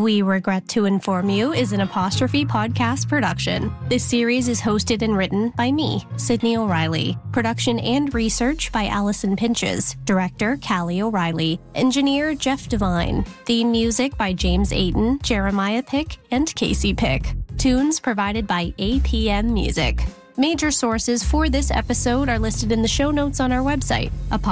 We Regret to Inform You is an Apostrophe podcast production. This series is hosted and written by me, Sydney O'Reilly. Production and research by Allison Pinches. Director, Callie O'Reilly. Engineer, Jeff Devine. Theme music by James Ayton, Jeremiah Pick, and Casey Pick. Tunes provided by APM Music. Major sources for this episode are listed in the show notes on our website,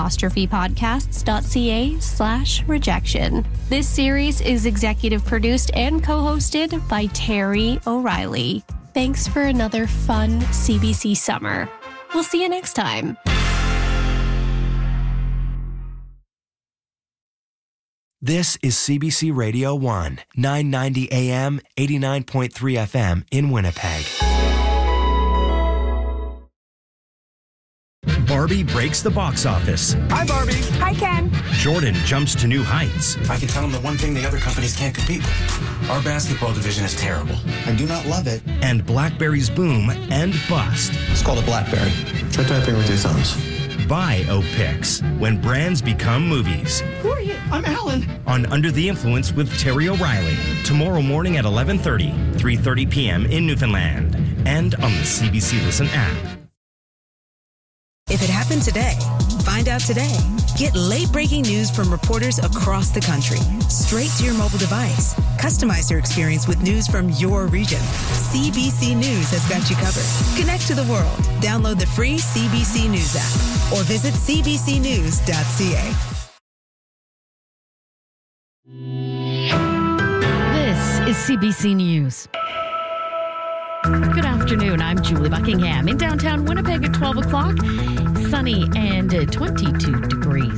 apostrophepodcasts.ca/rejection. This series is executive produced and co-hosted by Terry O'Reilly. Thanks for another fun CBC summer. We'll see you next time. This is CBC Radio 1, 990 AM, 89.3 FM in Winnipeg. Barbie breaks the box office. Hi, Barbie. Hi, Ken. Jordan jumps to new heights. I can tell them the one thing the other companies can't compete with. Our basketball division is terrible. I do not love it. And BlackBerry's boom and bust. It's called a BlackBerry. Try typing with your thumbs. Biopics, when brands become movies. Who are you? I'm Alan. On Under the Influence with Terry O'Reilly. Tomorrow morning at 11:30, 3:30 p.m. in Newfoundland. And on the CBC Listen app. If it happened today, find out today. Get late-breaking news from reporters across the country, straight to your mobile device. Customize your experience with news from your region. CBC News has got you covered. Connect to the world. Download the free CBC News app or visit cbcnews.ca. This is CBC News. Good afternoon. I'm Julie Buckingham in downtown Winnipeg at 12 o'clock. Sunny and 22 degrees.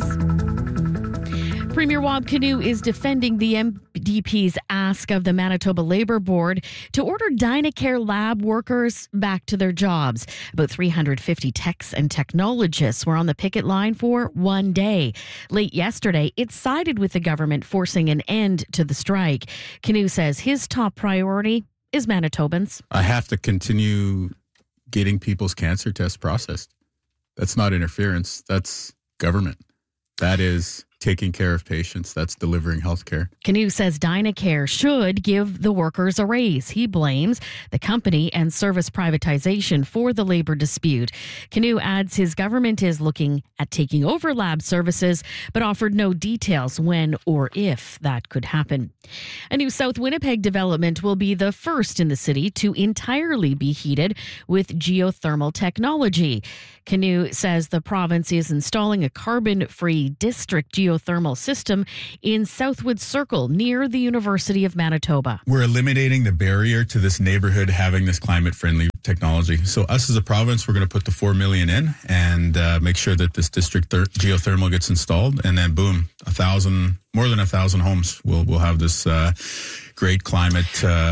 Premier Wab Kinew is defending the MDP's ask of the Manitoba Labour Board to order Dynacare lab workers back to their jobs. About 350 techs and technologists were on the picket line for one day. Late yesterday, it sided with the government, forcing an end to the strike. Kinew says his top priority is Manitobans. I have to continue getting people's cancer tests processed. That's not interference. That's government. That is taking care of patients. That's delivering health care. Kinew says Dynacare should give the workers a raise. He blames the company and service privatization for the labor dispute. Kinew adds his government is looking at taking over lab services, but offered no details when or if that could happen. A new South Winnipeg development will be the first in the city to entirely be heated with geothermal technology. Kinew says the province is installing a carbon-free district geothermal system in Southwood Circle near the University of Manitoba. We're eliminating the barrier to this neighborhood having this climate-friendly technology. So us as a province, we're going to put the $4 million in and make sure that this district geothermal gets installed. And then boom, more than 1,000 homes will have this great climate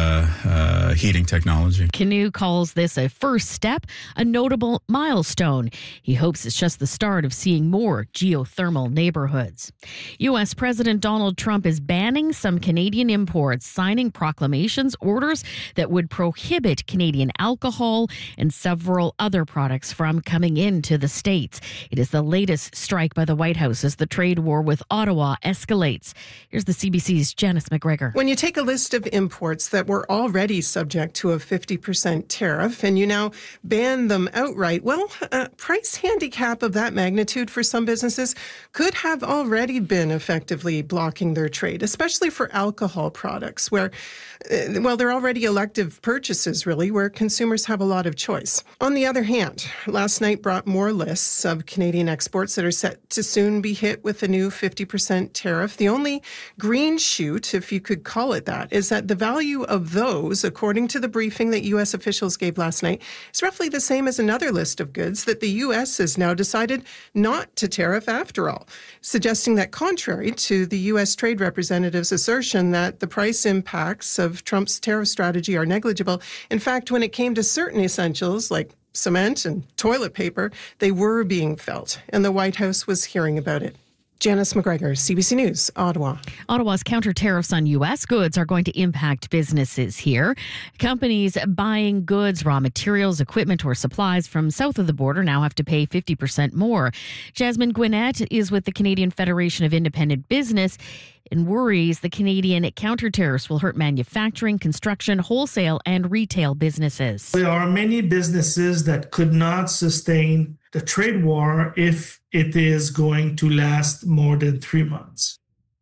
heating technology. Kinew calls this a first step, a notable milestone. He hopes it's just the start of seeing more geothermal neighborhoods. U.S. President Donald Trump is banning some Canadian imports, signing proclamations, orders that would prohibit Canadian alcohol and several other products from coming into the States. It is the latest strike by the White House as the trade war with Ottawa escalates. Here's the CBC's Janice McGregor. When you take a list of imports that were already subject to a 50% tariff and you now ban them outright, well, a price handicap of that magnitude for some businesses could have already been effectively blocking their trade, especially for alcohol products where, they're already elective purchases, really, where consumers have a lot of choice. On the other hand, last night brought more lists of Canadian exports that are set to soon be hit with a new 50% tariff. The only green shoot, if you could call it that, is that the value of those, according to the briefing that U.S. officials gave last night, is roughly the same as another list of goods that the U.S. has now decided not to tariff after all, suggesting that contrary to the U.S. Trade Representative's assertion that the price impacts of Trump's tariff strategy are negligible, in fact, when it came to certain essentials like cement and toilet paper, they were being felt, and the White House was hearing about it. Janice McGregor, CBC News, Ottawa. Ottawa's counter tariffs on U.S. goods are going to impact businesses here. Companies buying goods, raw materials, equipment, or supplies from south of the border now have to pay 50% more. Jasmine Gwinnett is with the Canadian Federation of Independent Business and worries the Canadian counter tariffs will hurt manufacturing, construction, wholesale, and retail businesses. There are many businesses that could not sustain the trade war if it is going to last more than 3 months.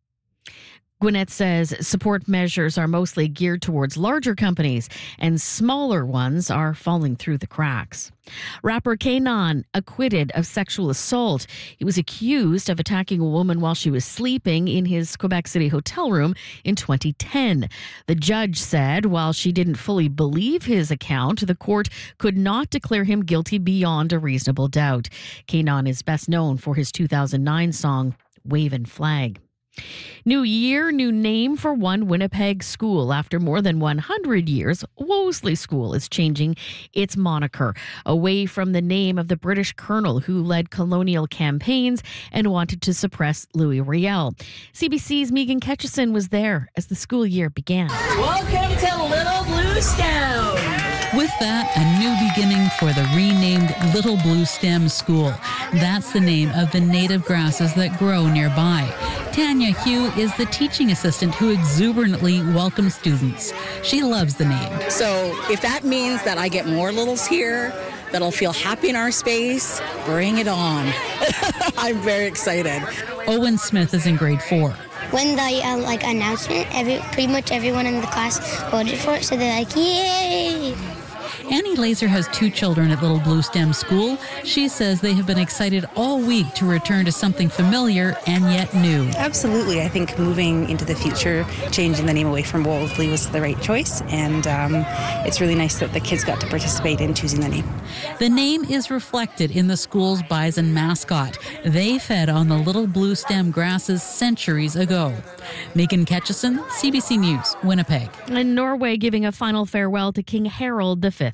Gwinnett says support measures are mostly geared towards larger companies and smaller ones are falling through the cracks. Rapper K'naan acquitted of sexual assault. He was accused of attacking a woman while she was sleeping in his Quebec City hotel room in 2010. The judge said while she didn't fully believe his account, the court could not declare him guilty beyond a reasonable doubt. K'naan is best known for his 2009 song, Wavin' Flag. New year, new name for one Winnipeg school. After more than 100 years, Wolseley School is changing its moniker away from the name of the British colonel who led colonial campaigns and wanted to suppress Louis Riel. CBC's Megan Ketchison was there as the school year began. Welcome to Little Bluestone. With that, a new beginning for the renamed Little Bluestem School. That's the name of the native grasses that grow nearby. Tanya Hugh is the teaching assistant who exuberantly welcomes students. She loves the name. So if that means that I get more littles here, that'll feel happy in our space, bring it on. I'm very excited. Owen Smith is in grade 4. When the announcement, pretty much everyone in the class voted for it, so they're like, yay! Annie Laser has 2 children at Little Bluestem School. She says they have been excited all week to return to something familiar and yet new. Absolutely. I think moving into the future, changing the name away from Wolseley was the right choice, and it's really nice that the kids got to participate in choosing the name. The name is reflected in the school's bison mascot. They fed on the Little Bluestem grasses centuries ago. Megan Ketchison, CBC News, Winnipeg. And Norway giving a final farewell to King Harald V.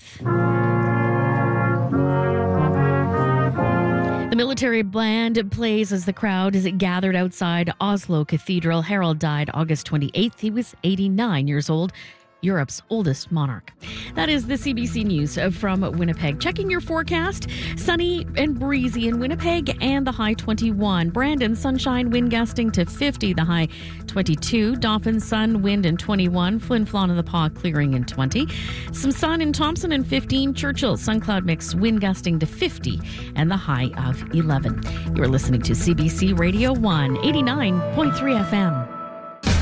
The military band plays as the crowd is gathered outside Oslo Cathedral. Harald died August 28th. He was 89 years old. Europe's oldest monarch. That is the CBC News from Winnipeg. Checking your forecast, sunny and breezy in Winnipeg and the high 21. Brandon, sunshine, wind gusting to 50, the high 22. Dauphin, sun, wind and 21. Flin Flon and the Paw clearing in 20. Some sun in Thompson and 15. Churchill, sun cloud mix, wind gusting to 50 and the high of 11. You're listening to CBC Radio 1, 89.3 FM.